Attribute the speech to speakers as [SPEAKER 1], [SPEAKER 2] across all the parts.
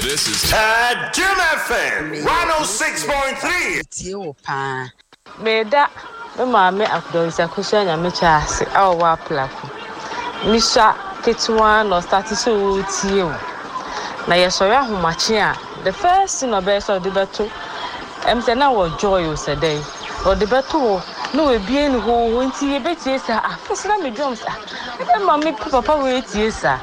[SPEAKER 1] This is
[SPEAKER 2] Jim FM 106.3.
[SPEAKER 3] Meda mama akudonsa kushanya mechase awa plafo. Misha ketwa no start so tie o. Na yesori ahomache a the first thing obese of the beto na wo joy o sedey. O the beto no we bien ho nti ye betie sa afesna me drums mama papa we tie sa.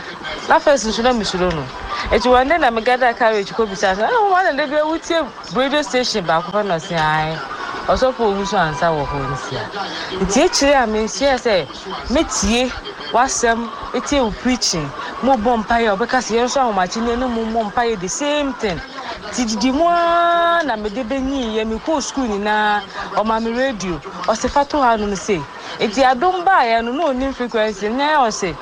[SPEAKER 3] Na first nshura misuro no. Eti wande na me gada carriage ko bisa sa one na dey wutie radio station ba ko na se ai. Osopo oguso ansa wo ho nsia. Nti echire a me nsia se metie wasem etie u preaching mo bompaye obeka se yenso ahomachi ne no mo bompaye the same thing. Tididi mo na me de benyi ye me ko school ni na o ma me radio o se fato ha no se. Eti adom ba ya no onim frequency na o se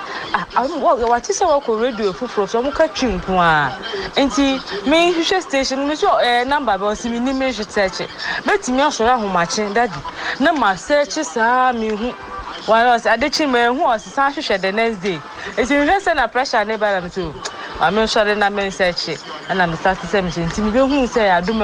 [SPEAKER 3] what is our radio for so mo ka twimpo a. Enti me hwehwe station me so number ba o se me ni me hwetche. Betimi asoro ahomachi daddy na ma search sa me hu one was adechi me hu o se san hwehwe the next day. Eti me say na pressure na ba na too. I'm sure na me search and I'm starting to say me be hu say adom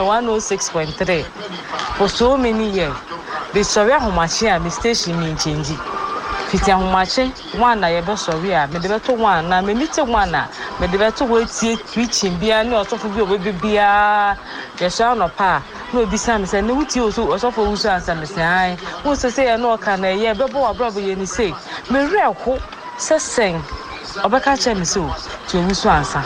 [SPEAKER 3] 106.3 for so many years. The sorry ahomachi a me station me change. Fiti ahomachi one na ye be sorry a me de beto one na me meet one na me de beto we tie preaching bia na osofo bi obi bia ye sha no pa no obi sam say na wuti osofo wusu ansa me say ai wo say ye no ka na ye be bo abrobo ye ni say me reko sesen obeka che me so to wusu ansa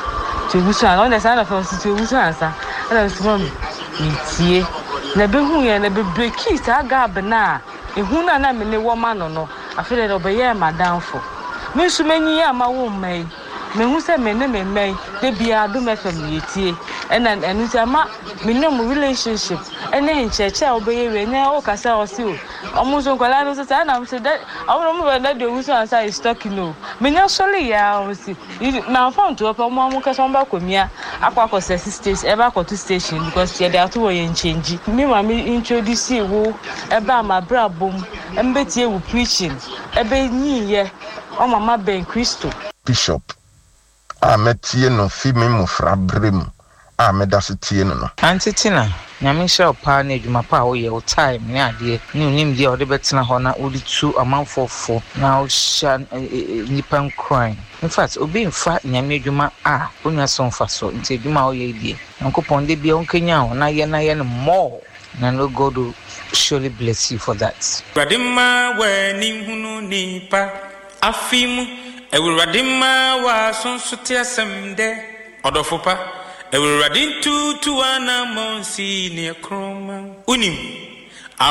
[SPEAKER 3] on the side of us to wusu ansa and so me tie na be hu ye na be breaki sa gab na ehu na me ne wo ma no afele do be ye madamfo me su manyi ya ma wo mai me hu se me ne me mai de bia do me fam yetie and enu se ma me no relationship ene ncheche a obeye we na o kasa o si o omo so kwala no se na me se that omo me na de wusu ansa is talking no me nya sole ya o si na phone to opa mo kasa mba komia akwa station e ba to station because ye dey ato wo ye change me ma me introduce wo e ba ma bra bom embetie wo preaching ebe nyi ye o mama ben Christo
[SPEAKER 4] Bishop ametie no fi me mufra brem amedasetie no
[SPEAKER 5] antitina nyame sha opa na adwuma pa wo ye o time ne ade ne onim dia o de betena ho na odi tu amanfofo na o sha nipan crime. In fact obi mfa nyame adwuma onwa so mfa so nti adwuma wo ye die nkopon de bia onkanya ho na ye no more na no God will surely bless you for that.
[SPEAKER 6] Radima we ni hunu nipa afimu ewuradima wa sonsote asemde odofopa ewuradin tu ana monsi ne kroma unim